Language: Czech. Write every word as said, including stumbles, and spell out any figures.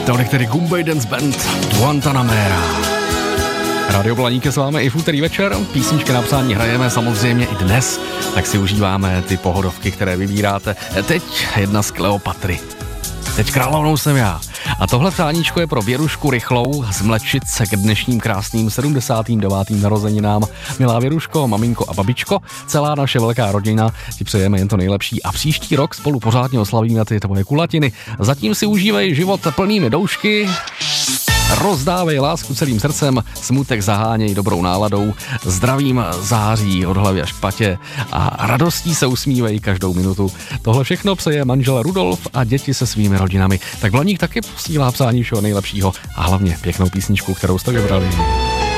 Tolik tedy Goombay Dance Band Guantanamera. Radio Blaník je s vámi i v úterý večer, písničky na přání hrajeme samozřejmě i dnes, tak si užíváme ty pohodovky, které vybíráte. Teď jedna z Kleopatry. Teď královnou jsem já. A tohle přáníčko je pro Věrušku Rychlou z Mlečice k dnešním krásným sedmdesátým devátým narozeninám. Milá Věruško, maminko a babičko, celá naše velká rodina, ti přejeme jen to nejlepší a příští rok spolu pořádně oslavíme ty tvoje kulatiny. Zatím si užívej život plnými doušky, rozdávej lásku celým srdcem, smutek zaháněj dobrou náladou, zdravím září od hlavy až k patě a radostí se usmívej každou minutu. Tohle všechno přeje manžel Rudolf a děti se svými rodinami. Tak Blaník taky posílá přání všeho nejlepšího a hlavně pěknou písničku, kterou jste vybrali.